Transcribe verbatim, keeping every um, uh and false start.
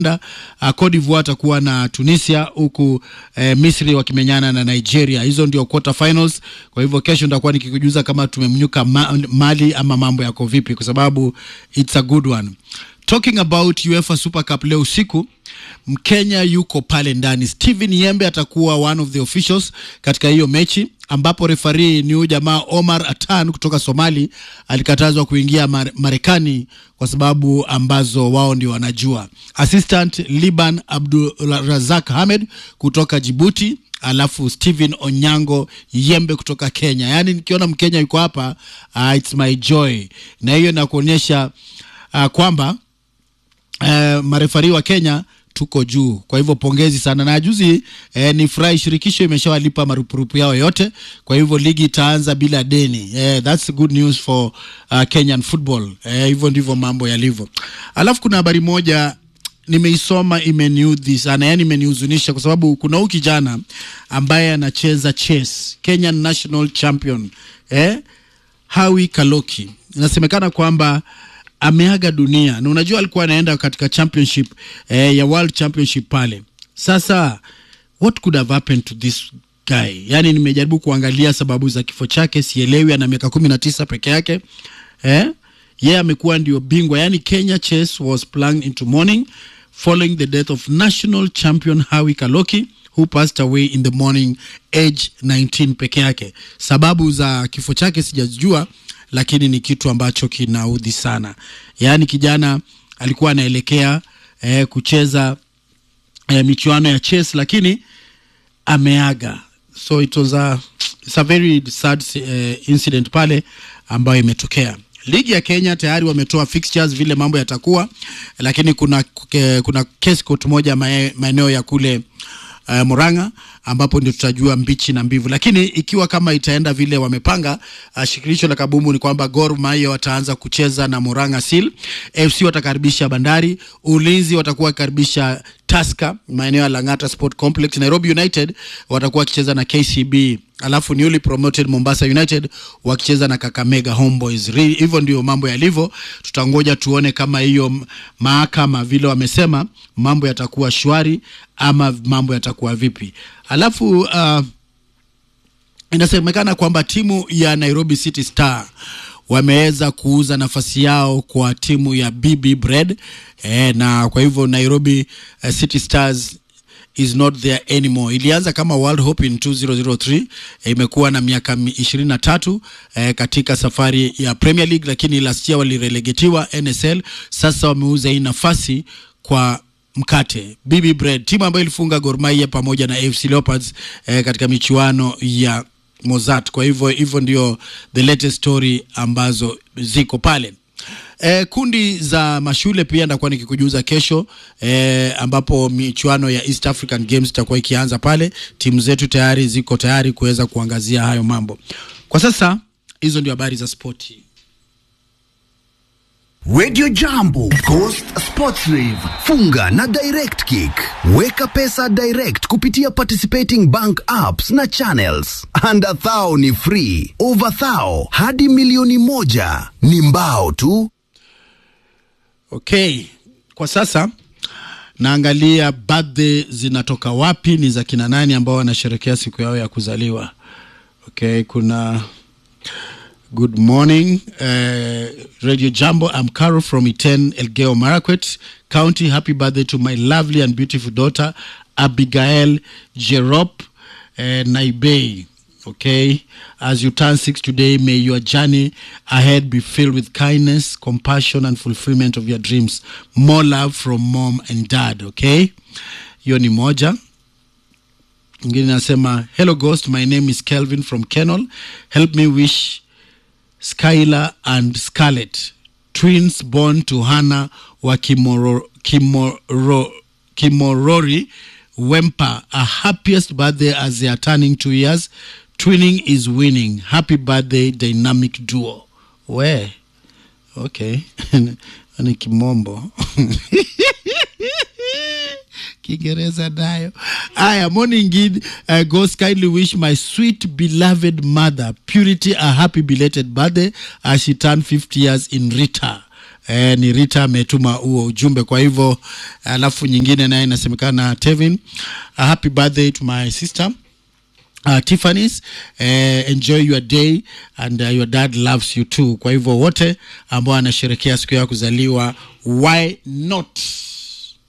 Uh, Cote d'Ivoire atakuwa na Tunisia, huku eh, Misri wakimenyana na Nigeria. Hizo ndio quarter finals. Kwa hivyo kesho nitakuwa nikikujuza kama tumemnyuka ma Mali ama mambo yako vipi, kwa sababu it's a good one. Talking about UEFA Super Cup, leo usiku Mkenya yuko pale ndani. Steven Yembe atakuwa one of the officials katika hiyo mechi, ambapo referee ni huyu jamaa Omar Atan kutoka Somali. Alikatazwa kuingia Marekani kwa sababu ambazo wao ndio wanajua. Assistant Liban Abdul Razak Hamed kutoka Djibouti, alafu Steven Onyango Yembe kutoka Kenya. Yani nikiona Mkenya yuko hapa, uh, it's my joy. Na hiyo inakuonyesha uh, kwamba uh, marefari wa Kenya tuko juu. Kwa hivyo pongezi sana. Na juzi eh, ni furahi shirikisho imeshawalipa marupurupu yao yote. Kwa hivyo ligi itaanza bila deni. Eh, that's good news for uh, Kenyan football. Eh, hivyo ndivyo mambo yalivyo. Alafu kuna habari moja nimeisoma imeniudhi sana, yani imenihuzunisha, kwa sababu kuna huyu kijana ambaye anacheza chess, Kenyan National Champion, eh, Hawi Kaloki. Inasemekana kwamba ameaga dunia. Na unajua alikuwa anaenda katika championship eh, ya World Championship pale. Sasa what could have happened to this guy? Yani nimejaribu kuangalia sababu za kifo chake, sielewi. Ana miaka kumi na tisa peke yake. Eh? Yeye amekuwa ndio bingwa. Yani Kenya chess was plunged into mourning following the death of national champion Hawi Kaloki, who passed away in the morning, age nineteen peke yake. Sababu za kifo chake sijajua, lakini ni kitu ambacho kinaudhi sana. Yani kijana alikuwa anaelekea eh, kucheza eh, michuano ya chess, lakini ameaga. So it was a, it's a very sad uh, incident pale ambayo imetokea. Ligi ya Kenya tayari wametoa fixtures vile mambo yatakuwa, lakini kuna kuna case court moja maeneo ya kule uh, Murang'a, ambapo ndio tutajua mbichi na mbivu. Lakini ikiwa kama itaenda vile wamepanga, uh, shirikisho la kabumbu ni kwamba Gor Mahia wataanza kucheza na Murang'a Seal, F C watakaribisha Bandari, Ulinzi watakuwa karibisha Tusker maeneo ya Lang'ata Sport Complex, Nairobi United watakuwa wakicheza na K C B, alafu newly promoted Mombasa United wakicheza na Kakamega Homeboys. Hivyo ndio mambo yalivyo. Tutangoja tuone kama hiyo mahakama vile wamesema mambo yatakuwa shwari ama mambo yatakuwa vipi. Alafu uh, inasemekana kwamba timu ya Nairobi City Star wameweza kuuza nafasi yao kwa timu ya B B Bread, eh, na kwa hivyo Nairobi uh, City Stars is not there anymore. Ilianza kama World Hope in two thousand three, eh, imekuwa na miaka ishirini na tatu eh, katika safari ya Premier League, lakini last year walirelegetiwa N S L. Sasa wameuza hii nafasi kwa mkate. B B Bread, timu ambayo ilifunga Gor Mahia pamoja na A F C Leopards eh, katika michuano ya Mozart. Kwa hivyo hivyo ndio the latest story ambazo ziko pale. E, kundi za mashule pia ndakuwa nikikujuza kesho, e, ambapo michuano ya East African Games itakuwa ikianza pale. Timu zetu tayari ziko tayari kuweza kuangazia hayo mambo. Kwa sasa hizo ndio habari za sporti. Radio Jambo, Coast Sports Live. Funga na Direct Kick. Weka pesa direct kupitia participating bank apps na channels. Under thou ni free. Over thou hadi milioni moja ni mbao tu. Okay, kwa sasa naangalia birthday zinatoka wapi, ni za kina nani ambao wanasherehekea siku yao ya kuzaliwa. Okay, kuna good morning, uh, Radio Jambo. I'm Carol from Iten, Elgeyo Marakwet County. Happy birthday to my lovely and beautiful daughter, Abigail Jerop uh, Naibei. Okay, as you turn six today, may your journey ahead be filled with kindness, compassion, and fulfillment of your dreams. More love from mom and dad. Okay, hiyo ni moja. Ngine nasema, hello Ghost, my name is Kelvin from Kenol. Help me wish Skylar and Scarlett, twins born to Hannah wa Kimoro, Kimoro, Kimorori Wempa, a happiest birthday as they are turning two years. Twinning is winning. Happy birthday, dynamic duo. Where? Okay. Ani kimombo. Kiingereza nayo. Aya, morning Gid, uh, Ghost, kindly wish my sweet beloved mother Purity a happy belated birthday as she turned fifty years in Rita. eh, ni Rita ametuma huo ujumbe. Kwa hivyo alafu nyingine naye inasemekana Tevin, a happy birthday to my sister Uh, Tiffany's, uh, enjoy your day and uh, your dad loves you too. Kwa hivyo wote ambao anasherehekea siku ya kuzaliwa, why not?